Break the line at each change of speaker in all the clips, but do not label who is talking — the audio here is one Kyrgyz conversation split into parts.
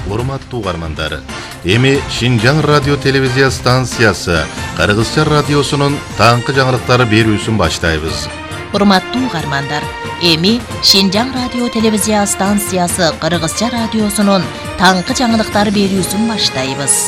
урматтуу угармандар. Эми Шинжаң радио телевизия станциясы Кыргызча радиосунун таңкы жаңылыктары берүүсүн баштайбыз.
Урматтуу угармандар, эми Шинжаң радио телевизия станциясы Кыргызча радиосунун таңкы жаңылыктары берүүсүн баштайбыз.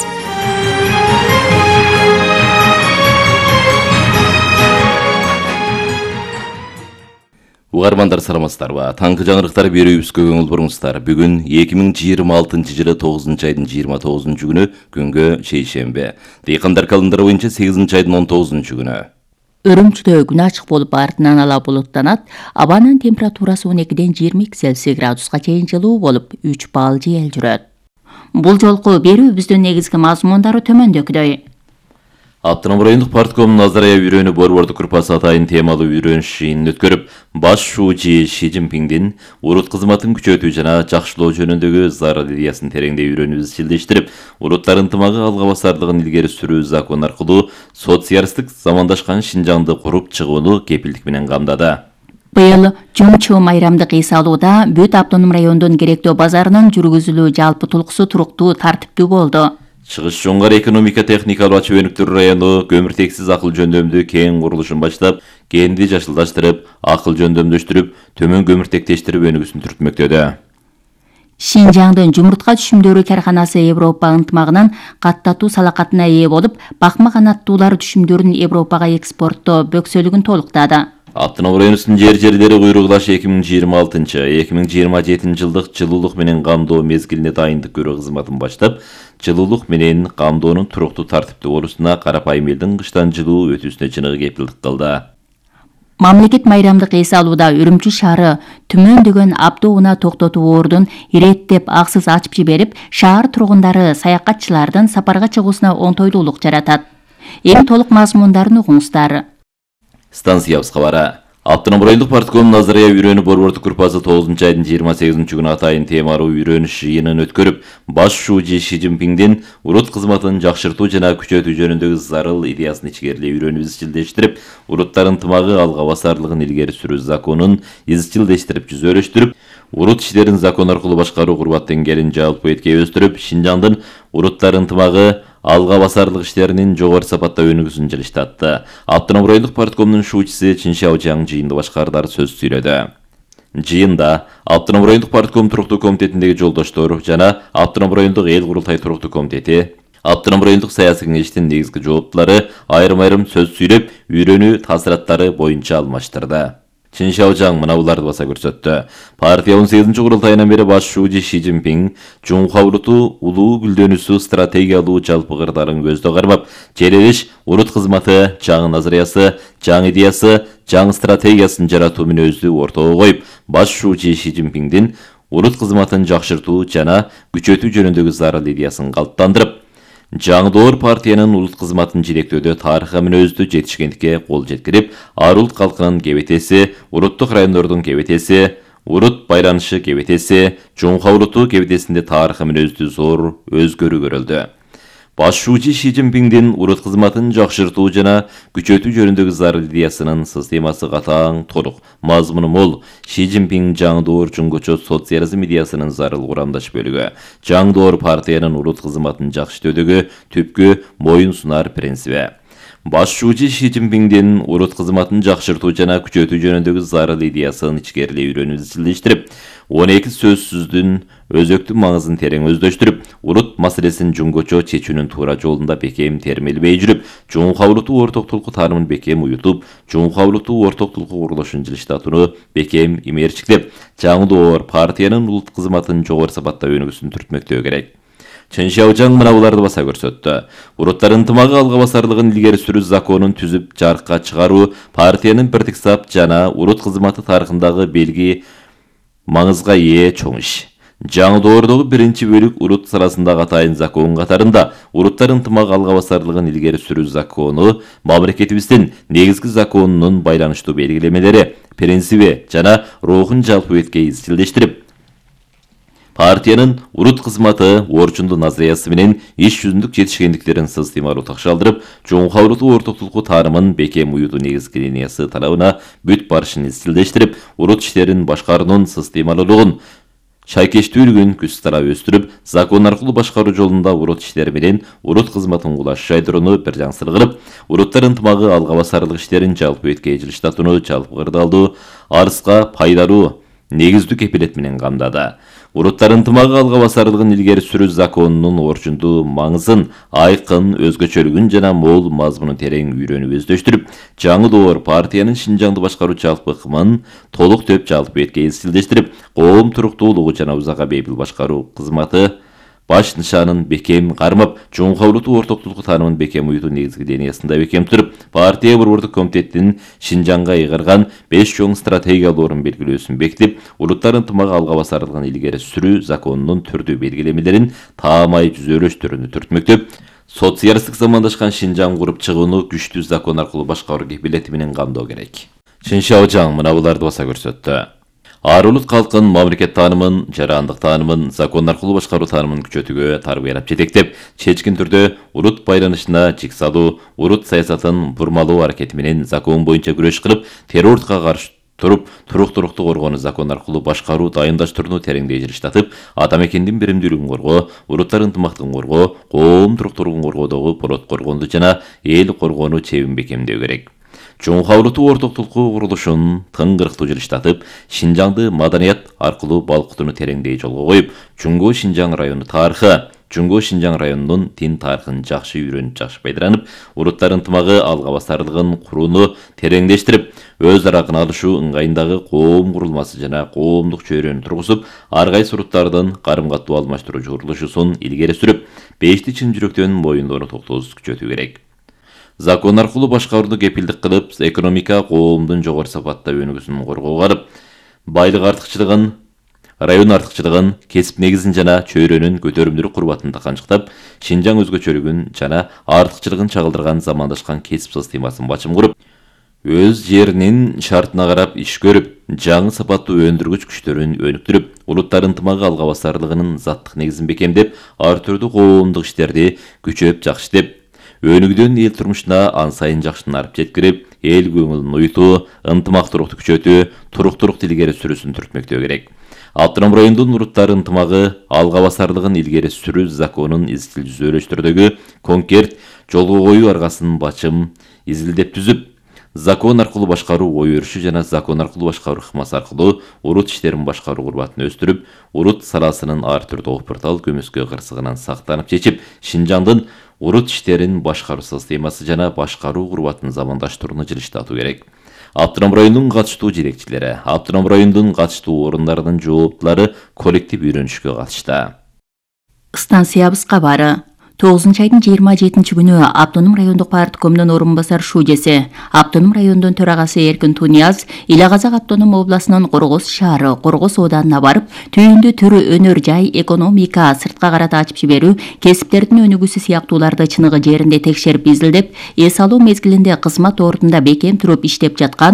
Угармандар саламатсыздарбы? Таңкы жаңылыктар берүүбүзгө көңүл буруңуздар. Бүгүн 2026 жылы 9 айдын 29 күнү, күнгө шейшембе. Дыйкандар календары боюнча 8 айдын 19 күнү.
Үрүмчүдө күн ачык болуп, артынан ала булуттанат. Абанын температурасы 12-ден 22 Цельсий градуска чейин жылуу болуп, 3 балл жел жүрөт. Бул жолку берүүбүздүн негизги мазмундары төмөндөгүдөй.
Автоном райондук парткомдун Назарая үйрөнүү борбордук группасы атайын темалуу үйрөнүш жыйынын өткөрүп, баш шууучу Ши Цзиньпиңдин урут кызматын күчөтүү жана жакшылоо жөнүндөгү зарыл идеясын тереңдей үйрөнүүбүз изчилдештирип, уруттар ынтымагы алга басарлыгын илгери сүрүү закон аркылуу социалисттик замандашкан Шинжаңды куруп чыгууну кепилдик менен камдады.
Быйыл Жумчу майрамдык эс алууда бүт автоном райондун керектөө базарынын жүргүзүлүү жалпы толкусу туруктуу, тартиптүү болду.
Чыгыш жоңгар экономика техникалуу ачуу өнүктүр району көмүртексиз акыл жөндөмдүү кең курулушун баштап, кенди жашылдаштырып, акыл жөндөмдөштүрүп, төмөн көмүртектештирип өнүгүүсүн түртмөктөдө.
Шинжаңдын жумуртка түшүмдөрү карханасы Европа ынтымагынын каттатуу салакатына ээ болуп, бакма канаттуулар түшүмдөрүн Европага экспорттоо бөксөлүгүн толуктады.
Автоном районунун жер-жерлери куйругулаш 2026-2027 жылдык жылуулук менен камдоо мезгилине дайындык көрүү кызматын баштап, жылуулук менен камдоонун туруктуу тартиптүү болуусуна карапайым элдин кыштан жылуу өтүүсүнө чыныгы кепилдик кылды.
Мамлекет майрамдык эс алууда Үрүмчү шаары түмөндөгөн автоунаа токтотуу ордун иреттеп аксыз ачып жиберип, шаар тургундары саякатчылардын сапарга чыгуусуна оңтойлуулук жаратат. Эң толук мазмундарын угуңуздар.
Станциябыз кабары. Автоном райондук парткомдун Назарая үйрөнүү борбордук группасы 9 айдын 28 күнү атайын темалуу үйрөнүш жыйынын өткөрүп, баш шууучу Ши Цзиньпиңдин урут кызматын жакшыртуу жана күчөтүү жөнүндөгү зарыл идеясын ичкерилей үйрөнүүбүз изчилдештирип, уруттар ынтымагы алга басарлыгын илгери сүрүү законун изчилдештирип жүзөрөштүрүп, урут иштерин закон аркылуу башкаруу курбат деңгээлин жалпы этке өстүрүп, Шинжаңдын уруттар ынтымагы алга басарлык иштеринин жогору сапатта өнүгүүсүн жылыштатты. Автоном райондук парткомдун шуучусу Чин Шаожаң жыйынды башкардар сөз сүйлөдү. Жыйында Автоном райондук партком туруктуу комитетиндеги жолдоштор жана Автоном райондук эл курултай туруктуу комитети, Автоном райондук саясий кеңештин негизги жооптулары айрым-айрым сөз сүйлөп, үйрөнүү таасираттары боюнча алмаштырды. Чин Шаожаң мына буларды баса көрсөттү. Партия 18 курултайынан бери баш шууучу Ши Цзиньпиң Жумхуа уруту улуу гүлдөнүүсү стратегиялуу жалпы кырдарын көздө кармап, желелиш урут кызматы, жаңы назариясы, жаңы идеясы, жаңы стратегиясын жаратуу мүнөздү ортого коюп, баш шууучу Ши Цзиньпиңдин урут кызматын жакшыртуу жана күчөтүү жөнүндөгү зарыл идеясын калыптандырып, жаңдоор партиянын улут кызматын жетектөөдө тарыха мүнөздүү жетишкендикке кол жеткирип, ар улут калкынын кебетеси, уруттук райондордун кебетеси, урут байланышы кебетеси, Жумхуа уруту кебетесинде тарыха мүнөздүү зор өзгөрүү көрүлдү. Баш шуучу Ши Цзиньпиңдин урут кызматын жакшыртуу жана күчөтүү жөнүндөгү зарыл идеясынын системасы катаң, толук, мазмуну мол. Ши Цзиньпиң жаңдоор жунгучу социализм идеясынын зарыл курамдаш бөлүгү. Жаңдоор партиянын урут кызматын жакшыртүүдөгү түпкү моюн сунар принциби. Баш шуучу Ши Цзиньпиңдин урут кызматын жакшыртуу жана күчөтүү жөнүндөгү зарыл идеясын ичкерилей үйрөнүүбүз изчилдештирип, 12 сөзсүздүн өзөктүк маңызын терең өздөштүрүп, урут маселесин жунгучу чечүүнүн туура жолунда бекем термелбей жүрүп, Жумхуа уруту ортоктулуку таарымын бекем уютуп, Жумхуа уруту ортоктулуку курулушун жылыштатууну бекем имерчиктеп, жаңдоор партиянын улут кызматын жогору сапатта өнүгүүсүн түртмөктөө керек. Чин Шаожаң мына буларды баса көрсөттү. Уруттар ынтымагы алга басарлыгын илгери сүрүү законун түзүп жарыкка чыгаруу партиянын бирдик сап жана урут кызматы тарыхындагы белги маңызга ээ чоң иш. Жаңдоордогу биринчи бөлүк урут саласындагы атайын закон катарында уруттар ынтымагы алга басарлыгын илгери сүрүү закону мамлекетибиздин негизги законунун байланыштуу белгилемелери, принциби жана рухун жалпы этке изчилдештирип, партиянын урут кызматы орчунду назариясы менен иш жүзүндүк жетишкендиктерин системалуу такшалдырып, Жумхуа уруту ортоктулуку таарымын бекем уютуу негизги линиясы талабына бүт барышын изчилдештирип, урут иштерин башкаруунун системалуулугун шайкештүүлүгүн күз тарап өстүрүп, закон аркылуу башкаруу жолунда урут иштери менен урут кызматын кулаш жайдырууну бир жаңсыр кылып, уруттар ынтымагы алга басарлык иштерин жалпы бетке жылыштатууну жалпы кырдаалдуу, арыска пайдалуу негиздүү кепилет менен камдады. Уруттар ынтымагы алга басарлыгын илгери сүрүү законунун орчундуу маңызын, айкын, өзгөчөлүгүн жана мол мазмунун терең үйрөнүп өздөштүрүп, жаңы доор партиянын Шинжаңды башкаруу жалпы ыкмын толук төп жалпы бетке изчилдештирип, коом туруктуулугу жана узакка бейпил башкаруу кызматы баш нышанын бекем кармап, чоңкаулутуу ортоктулук таанымын бекем уютуу негизги денесинде бекем туруп, партия борбордук комитеттин Шинжаңга ыйгарган 5 чоң стратегияларын белгилөөсүн бекитип, уруттар ынтымагы алга басарлыгын илгери сүрүү законунун түрдүү белгилемелерин таамай жүзөлөштөрүнү түртмөктөп, социалисттик замандашкан Шинжаң куруп чыгууну күчтүү закон аркылуу башкаруу кепилети менен камдоо керек. Чыншабы Жаң мына буларды баса көрсөттү. Ар улут калкын мамлекет таанымын, жарандык таанымын, закон аркылуу башкаруу таанымын күчөтүүгө тарбиялап жетектеп, чечкин түрдө урут байланышына жик салуу, урут саясатын бурмалоо аракети менен закон боюнча күрөш кылып, террордукка каршы туруп, туруктуулукту коргоону закон аркылуу башкаруу дайындаштырууну тереңдей жылыштатып, ата мекендин биримдүүлүгүн коргоо, уруттар ынтымактыгын коргоо, коом туруктуулугун коргоодогу борот коргоонду жана эл коргоону чебин бекемдөө керек. Чоңкаулутуу ортоктулукту курулушун тыңгырыктуу жылыштатып, Шинжаңды маданият аркылуу балкытууну тереңдей жолго коюп, Чуңгу Шинжаң району тарыхы, Чуңгу Шинжаң районунун тин тарыхын жакшы үйрөнүп, жакшы пайдаланып, уруттар ынтымагы алга басарлыгын курууну тереңдештирип, өз ара алышуу ыңгайындагы коом курулмасы жана коомдук чөйрөнү тургузуп, ар кайсы уруттардын карым-катуу алмаштыруу курулушун илгери сүрүп, бешти чын жүрөктөн моюндоону токтоосуз күчөтүү керек. Закон аркылуу башкарууну кепилдик кылып, экономика коомдун жогору сапатта өнүгүүсүн коргоого алып, байлык артыкчылыгын, район артыкчылыгын, кесип негизин жана чөйрөнүн көтөрүмдүүлүк курбатын канчыктап, Шинжаң өзгөчөлүгүн жана артыкчылыгын чагылдырган замандашкан кесип системасын бачым куруп, өз жеринин шартына карап иш көрүп, жаңы сапаттуу өндүргүч күчтөрүн өнүктүрүп, уруттар ынтымагы алга басарлыгынын заттык негизин бекемдеп, ар түрдүү коомдук иштерди күчөп жакшытып, өнүгүүдөн эл турмушуна ан сайын жакшынарып жеткирип, эл көңүлүн уютуу, ынтымактуулукту күчөтүү, туруктуулукту илгери сүрүүсүн түртмөктөө керек. Автоном райондун уруттар ынтымагы алга басарлыгын илгери сүрүү законун изчил жүзөлөштүрдөгү конкрет жолго коюу аргасын бачым изилдеп түзүп, закон аркылуу башкаруу ой өрүшү жана закон аркылуу башкаруу ыкмасы аркылуу урут иштерин башкаруу курбатын өстүрүп, урут саласынын ар түрдүү опуртал көмөскө кырсыгынан сактанып чечип, Шинжаңдын урут иштерин башкаруу системасы жана башкаруу курбатын замандаштырууну жылыштатуу керек. Автоном райондун катыштуу жетекчилери, автоном райондун катыштуу орундарынын жооптулары коллектив үйрөнүшкө катышты.
Станциябыз кабары 9 айдын 27 күнү Автоном райондук парткомдун орун басар шужеси, Автоном райондун төрагасы Эркин Тунияз Ила Казак автоном областынын Коргоз шаары, Коргоз ооданына барып, түйүндү төр өнөр жай, экономика, сыртка карата ачып жиберүү, кесиптердин өнүгүүсү сыяктууларды чыныгы жеринде текшерип изилдеп, эс алуу мезгилинде кызмат ордунда бекем туруп иштеп жаткан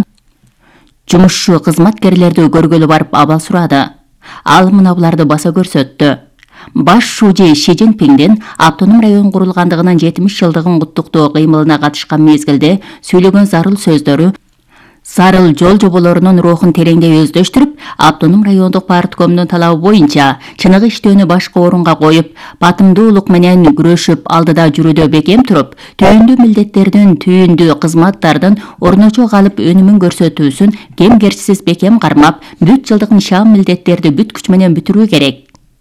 жумушчу кызматкерлерди көргөлү барып абал сурады. Ал мына буларды баса көрсөттү. Баш шужи Ши Цзиньпиңдин автоном район курулгандыгынын 70 жылдыгын куттуктоо кыймылына катышкан мезгилде сүйлөгөн зарыл сөздөрү, зарыл жол жоболорунун рухун тереңдей өздөштүрүп, автоном райондук парткомдун талабы боюнча чыныгы иштөөнү башка орунга коюп, батымдуулук менен күрөшүп, алдыда жүрүүдө бекем туруп, түйүндүү милдеттердин, түйүндүү кызматтардын орночо калып өнүмүн көрсөтүүсүн кемгерчисиз бекем кармап, бүт жылдык нишан милдеттерди бүт күч менен бүтүрүү керек.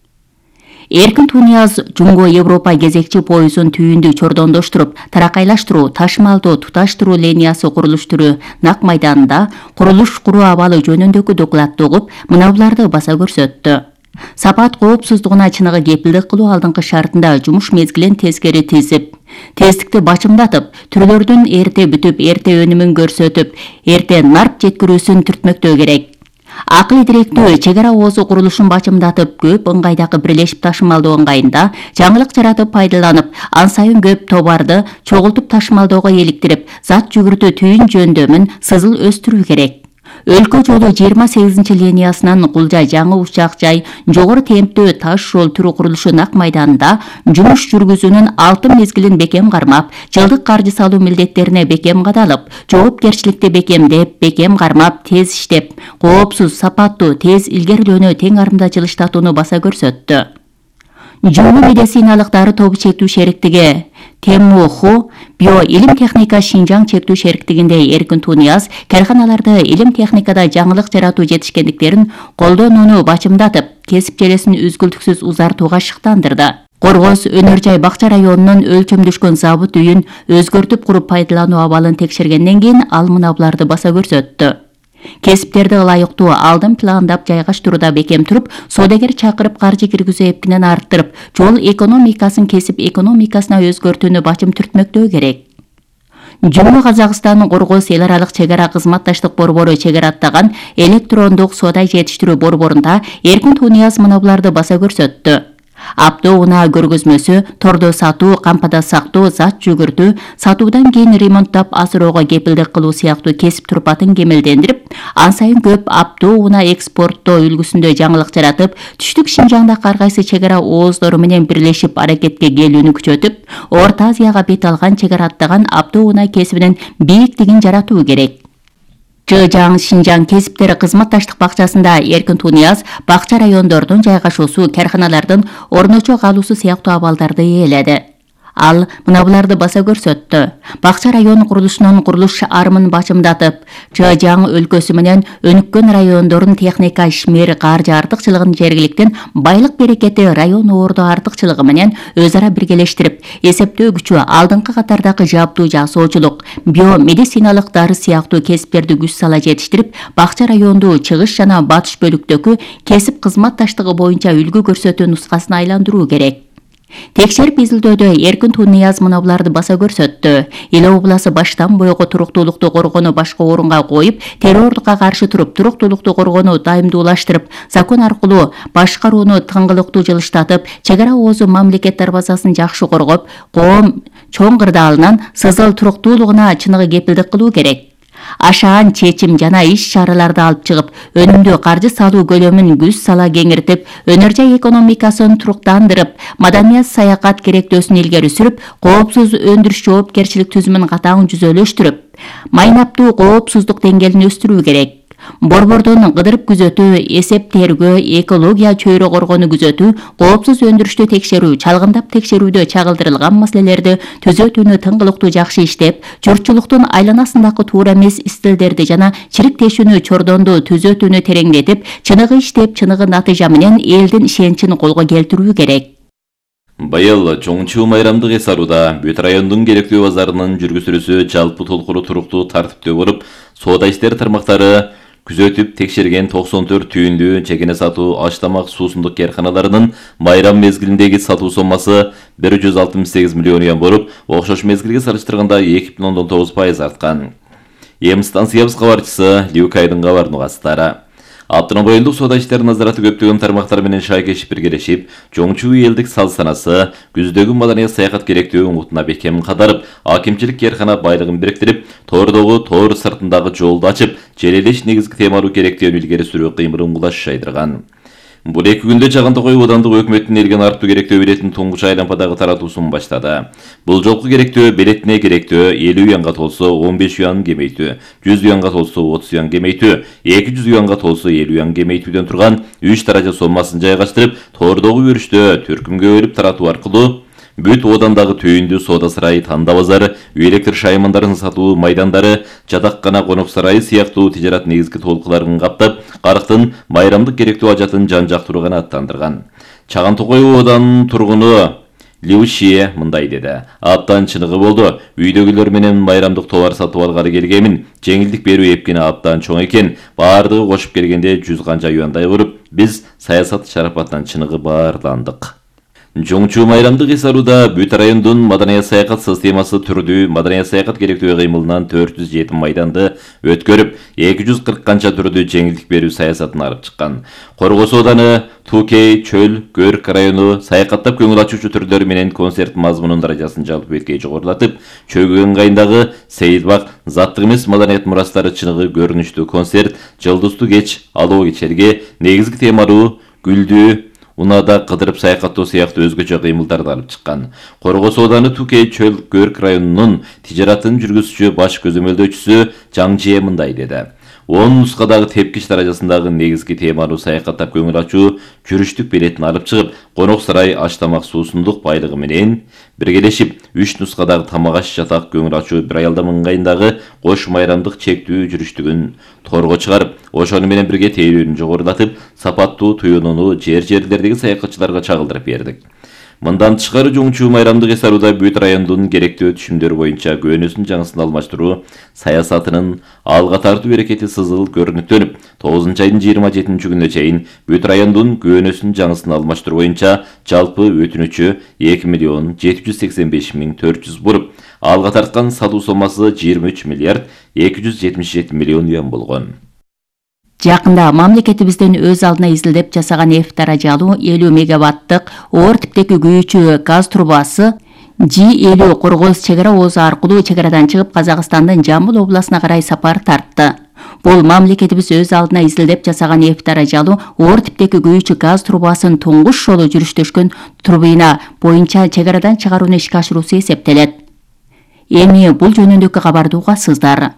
Эркин Тунияз Жумго Европа кезекчи поюзун түйүндү чордондоштуруп, таракайлаштыруу, ташмалдоо, туташтыруу линиясы курулуштуруу нак майданында курулуш куруу абалы жөнүндөгү докладды угуп, мына буларды баса көрсөттү. Сапат коопсуздугуна чыныгы кепилдик кылуу алдыңкы шартында жумуш мезгилин тескери тизип, тездикти бачымдатып, түрлөрдүн эрте бүтүп, эрте өнүмүн көрсөтүп, эрте нарп жеткирүүсүн түртмөктөө керек. Акыл идиректөө чек ара оозу курулушун бачымдатып, көп ыңгайдагы бирлешип ташымалдоо ыңгайында жаңылык жаратып пайдаланып, ан сайын көп товарды чогултуп ташымалdoого иликтирип, зат жүгүртүү түйүн жөндөмүн сызыл өстүрүү керек. Өлкө жолу 28-линиясынан Кулжа жаңы учак жай жогору темптүү таш жол түрү курулушу Ак майданында жумуш жүргүзүүнүн 6 мезгилин бекем кармап, жылдык каржы салуу милдеттерине бекем кадалып, жоопкерчиликти бекемдеп, бекем кармап, тез иштеп, коопсуз, сапаттуу, тез илгерилөөнү тең арымда жылыштатууну баса көрсөттү. Жуму медициналык дары тобу чектүү шериктиги ТМОХ биоилим техника Шинжаң чектүү шериктигинде Эркин Тунияз карханаларда илим техникада жаңылык жаратуу жетишкендиктерин колдонууну бачымдатып, кесип желесин үзгүлтүксүз узартууга шыктандырды. Коргоз Өнөр жай бакча районунун өлчөмдөшкөн забыт үйүн өзгөртүп куруп пайдалануу абалын текшергенден кийин ал мына буларды баса көрсөттү. Кесиптерди ылайыктуу алдын пландап жайгаштырууда бекем туруп, соодагер чакырып каржы киргизүү эпкинен арттырып, жол экономикасын кесип экономикасына өзгөртүүнү бачым түртмөктөө керек. Жуму Казакстан Коргоз эл аралык чек ара кызматташтык борбору чегара аттаган электрондук соода жетиштирүү борборунда Эркин Тунияз мына буларды баса көрсөттү. Аптоо унаа көргөзмөсү, тордо сатуу, кампада сактоо, зат жүгүртүү, сатуудан кийин ремонттап асыроого кепилдик кылуу сыяктуу кесип турпатын кемелдендирип, ан сайын көп аптоо унаа экспорттоо үлгүсүндө жаңылык жаратып, түштүк Шинжаңдагы ар кайсы чек ара ооздору менен бирлешип аракетке келүүнү күчөтүп, Орто Азияга бет алган чек ара аттаган аптоо унаа кесибинин бийиктигин жаратуу керек. Чыжаң Шинжаң кесиптери кызматташтык бакчасында Эркин Тунияз бакча райондордун жайгашуусу, карханалардын орночо калуусу сыяктуу абалдарды ээледи. Ал мына буларды баса көрсөттү. Бакча район курулушунун курулуш арымын бачымдатып, Чыжаң өлкөсү менен өнүккөн райондордун техника ишмер каржы артыкчылыгын жергиликтен байлык берекети район ордо артыкчылыгы менен өз ара биргелештирип, эсептөө күчү, алдыңкы катардагы жабдуу жасоочулук, биомедициналык дары сыяктуу кесиптерди күч сала жетиштирип, бакча районду чыгыш жана батыш бөлүктөгү кесип кызматташтыгы боюнча үлгү көрсөтүү нускасына айландыруу керек. Текшерип изилдөөдө Эркин Тунияз мына буларды баса көрсөттү. Эл обласы баштан бойго туруктуулукту коргоону башкы орунга коюп, террордукка каршы туруп, туруктуулукту коргоону дайымдуулаштырып, закон аркылуу башкарууну тыңгылыктуу жылыштатып, чек ара оозу мамлекет дарбазасын жакшы коргоп, коом чоң кырдаалынан сызыл туруктуулугуна чыныгы кепилдик кылуу керек. Ашаан чечим жана иш чараларды алып чыгып, өнүмдүү каржы салуу көлөмүн күч сала кеңиртип, өнөр жай экономикасын туруктандырып, маданият саякат керектөөсүн илгери сүрүп, коопсуз өндүрүш жоопкерчилик түзүмүн катаң жүзөлөштүрүп, майнаптуу коопсуздук деңгээлин өстүрүү керек. Борбордун кыдырып күзөтүү, эсеп тергөө, экология чөйрө коргоону күзөтүү, коопсуз өндүрүштү текшерүү, чалгындап текшерүүдө чагылдырылган маселелерди түзөтүүнү тыңгылыктуу жакшы иштеп, журтчулуктун айланасындагы туура эмес стилдерди жана чириктешүүнү чордонду түзөтүүнү тереңдетип, чыныгы иштеп, чыныгы натыйжа менен элдин ишеничин колго келтирүү керек.
Быйыл чоңчу майрамдык эс алууда бүт райондун керектүү базарынын жүргүзүлүүсү жалпы толкуру туруктуу тартиптүү болуп, соода иштери тармактары күзөтүп текшерген 94 түйүндүү чекене сатуу аш-тамак суусундук кээрканаларынын майрам мезгилиндеги сатуу соммасы 168 миллион юан болуп, окшош мезгилге салыштырганда 2,9% арткан. Эми станциябыз кабарчысы Люкайдын кабарын угасыздар. Автономдук райондук соода иштери назараты көптөгөн тармактар менен шайкешип биргелешип, чоңчу элдик сал санасы, күздөгү маданият саякат керектүү угутуна бекем кадарып, акимчилик кээркана байлыгын бириктирип, тордогу тоор сыртындагы жолду ачып, желелеш негизги темалуу керектөөнү илгери сүрүү кыймылын кулаш жайдырган. Бул 2 күндө Чагантогой аудандык өкмөттүн элген артуу керектөө билетин туңгуч айлампадагы таратуусун баштады. Бул жолку керектөө билетине керектөө 50 юанга толсо 15 юан кемейтүү, 100 юанга толсо 30 юан кемейтүү, 200 юанга толсо 50 юан кемейтүүдөн турган 3 даража соммасын жайгаштырып, тордогу өрүштө төркүмгө бөлүп таратуу аркылуу бүт оодандагы түйүндүү соода сарайы, танда базары, үй электр шаймандарын сатуу майдандары, жатаккана, конок сарайы сыяктуу тижарат негизги толкуларын каптап, карыктын майрамдык керектүү ажатын жан-жактуу канааттандырган. Чагантогой ооданынын тургуну Леушие мындай деди. Аптан чыныгы болду. Үйдөгүлөр менен майрамдык товар сатып алгалы келгемин. Жеңилдик берүү эпкини аптан чоң экен. Баардыгы кошуп келгенде 100 канча юандай болуп, биз саясат шарапаттан чыныгы баарландык. Жоңчу майрамдык эс алууда бүт райондун маданият саякат системасы түрдүү маданият саякат керектүү кыймылынан 407 майданды өткөрүп, 240 канча түрдүү жеңилдик берүү саясатын алып чыккан. Коргос ооданы, Тукей, Чөл, Көрк району саякаттап көңүл ачуучу түрлөр менен концерт мазмунун даражасын жалпы беткей жогорулатып, Чөгөн кайындагы Сейитбак заттык эмес маданият мурастары чыныгы көрүнүштүү концерт Жылдыздуу кеч алоо кечерге негизги темалуу Гүлдүү Унада кыдырып саякаттоо сыяктуу өзгөчө кыймылдарды алып чыккан. Коргос ооданы Тукей Чөл Көрк районунун тижаратын жүргүзүүчү баш көзөмөлдөөчүсү Жаң Жие мындай деди. 10 нускадагы тепкич даражасындагы негизги темалуу саякаттап көңүл ачуу жүрүштүк билетин алып чыгып, конок сарай аш тамак суусундук байлыгы менен биргелешип 3 нускадагы тамак аш жатак көңүл ачуу бир аялдам ыңгайындагы кош майрамдык чектүү жүрүштүгүн торго чыгарып, ошону менен бирге тейлөөнү жогорулатып, сапаттуу туюнууну жерлердеги саякатчыларга чагылдырып бердик. Мындан тышкары жоңчу майрамдык эс алууда бүт райондун керектүү түшүмдөрү боюнча көөнөсүн жаңысын алмаштыруу саясатынын алга тартуу аракети сызыл көрүнүктөнүп, 9-айдын 27 күнүнө чейин бүт райондун көөнөсүн жаңысын алмаштыруу боюнча жалпы өтүнүчү 2.785.400 буруп, алга тарткан салуу сомасы 23 миллиард 277 миллион юан болгон.
Жакында мамлекетибиздин өз алдына изилдеп жасаган F даражалуу 50 мегаваттык оор типтеги күйүүчү газ трубасы G50 Коргос чек ара оозу аркылуу чек арадан чыгып Казакстандын Жамбыл областына карай сапар тартты. Бул мамлекетибиз өз алдына изилдеп жасаган F даражалуу оор типтеги күйүүчү газ трубасын туңгуш жолу жүрүштөшкөн турбина боюнча чек арадан чыгарууну ишке ашыруусу эсептелет. Эми бул жөнүндөгү кабарды угасыздар.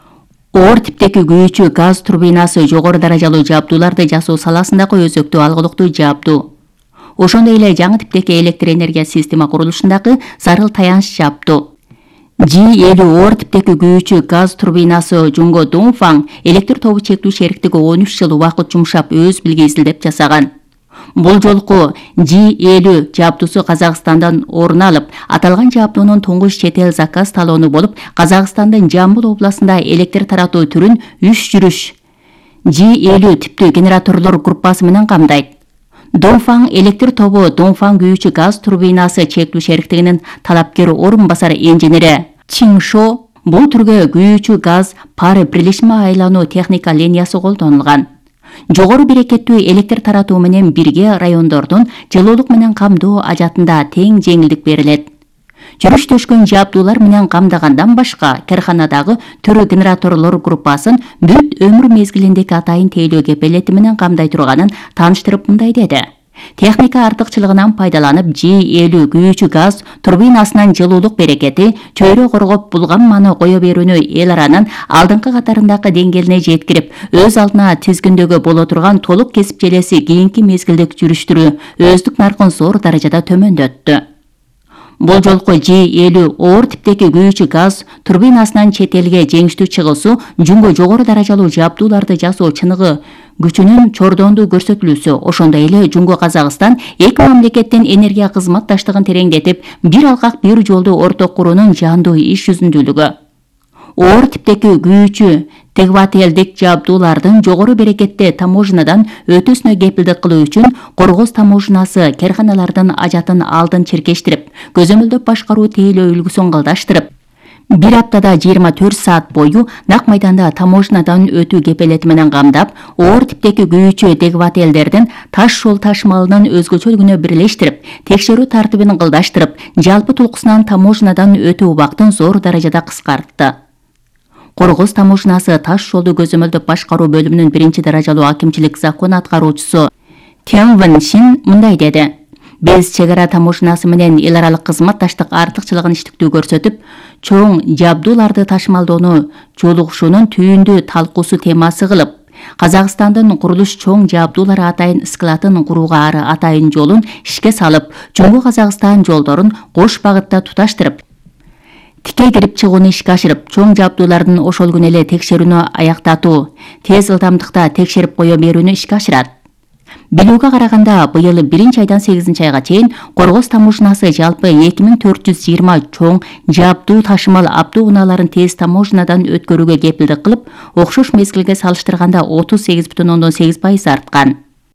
Оор типтеги күйүүчү газ турбинасы жогору даражалуу жабдууларды жасоо саласындагы өзөктүү алгылыктуу жабдуу. Ошондой эле жаңы типтеги электр энергия система курулушундагы зарыл таяныч жабдуу. G50 оор типтеги күйүүчү газ турбинасы Жунго Дунфан электр тобу чектүү шериктиги 13 жыл убакыт жумшап өз билги изилдеп жасаган. Бул жолку G50 жабдуусу Казакстандан орун алып, аталган жабдуунун туңгуш чет эл заказ талоону болуп, Казакстандын Жамбыл областында электр таратуу түрүн 3 жүрүш G50 типтүү генераторлор группасы менен камдайт. Донфан электр тобу Донфан күйүүчү газ турбинасы чектүү шериктигинин талапкер орун басары инженери Чиншо бул түргө күйүүчү газ пар бирлешме айлануу техника линиясы колдонулган. Жогору берекеттүү электр таратуу менен бирге райондордун жылуулук менен камдоо ажатында тең жеңилдик берилет. Жүрүштөшкөн жабдуулар менен камдагандан башка карканадагы түрү генераторлор группасын бүт өмүр мезгилиндеги атайын тейлөө кепелети менен камдай турганын тааныштырып мындай деди. Техника артыкчылыгынан пайдаланып G50 күйүүчү газ турбинасынын жылуулук берекети чөйрө коргоп булган маны кое берүүнү эл аранын алдыңкы катарындагы деңгээлине жеткирип, өз алдына тизгиндөгү боло турган толук кесип желеси кийинки мезгилдик жүрүштүрүү өздүк наркын зор даражада төмөндөттү. Бул жолку G50 оор типтеги күйүүчү газ турбинасынын чет элге жеңиштүү чыгуусу Жунго жогору даражалуу жабдууларды жасоо чыныгы күчүнүн чордондуу көрсөтүлүүсү, ошондой эле Жунго Казакстан эки мамлекеттин энергия кызматташтыгын тереңдетип, бир алкак бир жолду орток куруунун жандуу иш жүзүндүүлүгү. Оор типтеги күйүүчү тегвателдик жабдуулардын жогору берекетте таможнядан өтүүсүнө кепилдик кылуу үчүн Коргос таможнасы карканалардын ажатын алдын черкештирип, көзөмөлдөп башкаруу тейлөө үлгүсүн кылдаштырып, бир аптада 24 саат бою нак майданда таможнядан өтүү кепелети менен камдап, оор типтеги күйүүчү тегвателдердин таш жол ташмалынын өзгөчөлүгүнө бирлештирип, текшерүү тартибин кылдаштырып, жалпы тулкусунан таможнядан өтүү убактын зор даражада кыскартты. Коргос таможнасы таш жолду көзөмөлдөп башкаруу бөлүмүнүн 1-даражалуу акимчилик закон аткаруучусу Тянвэн Син мындай деди. Биз чек ара таможнасы менен эл аралык кызматташтык артыкчылыгын иштиктүү көрсөтүп, чоң жабдууларды ташмалдоону жолугушуунун түйүндүү талкуусу темасы кылып, Казакстандын курулуш чоң жабдуулары атайын складын курууга ары атайын жолун ишке салып, Жумго Казакстан жолдорун кош багытта туташтырып, тикей кирип чыгууну ишке ашырып, чоң жабдуулардын ошол күнү эле текшерүүнү аяктатуу, тез ылдамдыкта текшерип кое берүүнү ишке ашырат. Билүүгө караганда, быйыл 1-айдан 8-айга чейин Коргос таможнасы жалпы 2420 чоң жабдуу ташымал автоунааларын тез таможнядан өткөрүүгө кепилдик кылып, окшош мезгилге салыштырганда 38,8% арткан.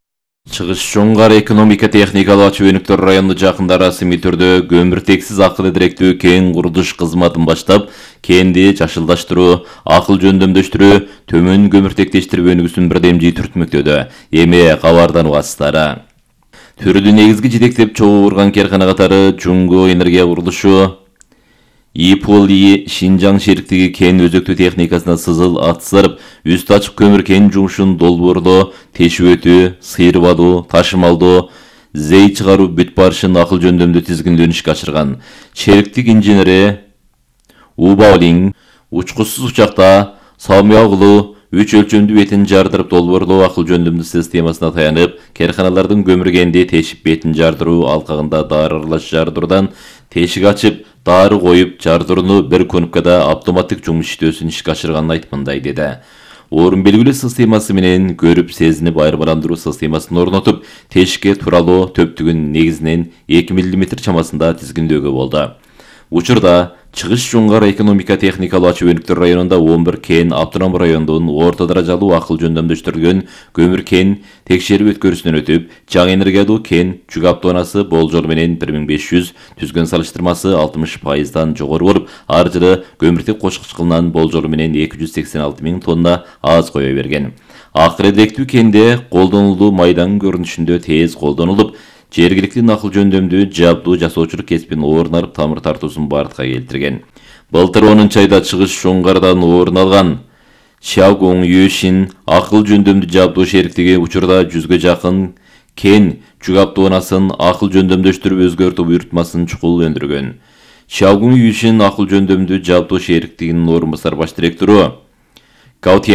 Чыгыш Жоңгар экономика техникалык ачуу өнүктөр району жакында расмий түрдө көмүртексиз акыл директүү кен курулуш кызматын баштап, кенди жашылдаштыруу, акыл жөндөмдөштүрүү, төмөн көмүртектештирүү өнүгүүсүн бирдемжий түртмөктөдө. Эми кабардан убасыздар. Түрдү негизги жетектеп чогуу урган керкана катары Жунго энергия курулушу, ИПОЛИ Шинжаң шериктиги кен өзөктүү техникасына сызыл атсырып, үстү ачык көмүр кен жумушун долбоорлоо, тешип өтүү, сыйрып алуу, ташымалдоо, зей чыгаруу бүт барышын акыл жөндөмдүү тизгиндөө ишке ашырган. Шериктик инженери Убаолин учкучсуз учакта Самыягылуу 3 өлчөмдүү бетин жардырып долбоорлоо акыл жөндөмдүү системасына таянып, керканалардын көмүр кенди тешип бетин жардыруу алкагында дары аралаш жардыруудан тешик ачып, дары коюп, жардырууну бир кнопкада автоматтык жумуш иштөөсүн ишке ашырганын айтмындай деди. Орун белгилүү системасы менен көрүп сезинип айырмаландыруу системасын орнотуп, тешикке туралоо төптүгүн негизинен 2 мм чамасында тизгиндөөгө болду. Учурда Чыгыш Жоңгар экономика техникалык ачуу өнүктөр районунда 11 кен автоном райондун орто даражалуу акыл жөндөмдөштүрүлгөн көмүр кен текшерип өткөрүүсүнөн өтүп, жаңы энергиялуу кен жүк автоунасы болжол менен 1500, түзгөн салыштырмасы 60%дан жогору болуп, ар жылы көмүртек кошкуч кылынан болжол менен 286 000 тонна аз кое берген. Акыл директүү кенде колдонулуу майдан көрүнүшүндө тез колдонулуп, жергиликтүү акыл жөндөмдүү жабдуу жасоочулук кесибин орун алып тамыр тартуусун бардыкка келтирген. Былтыр 10 айда Чыгыш Жоңгардан орун алган Xiaogong Yuxin акыл жөндөмдүү жабдуу шериктиги учурда 100ге жакын кен жүк автоунасын акыл жөндөмдөштүрүп өзгөртүү буйртмасын чукул өндүргөн. Xiaogong Yuxin акыл жөндөмдүү жабдуу шериктигинин орун басар баш директору